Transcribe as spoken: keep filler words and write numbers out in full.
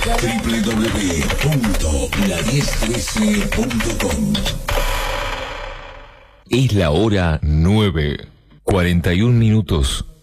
w w w punto la diez trece punto com. Es la hora nueve, cuarenta y un minutos.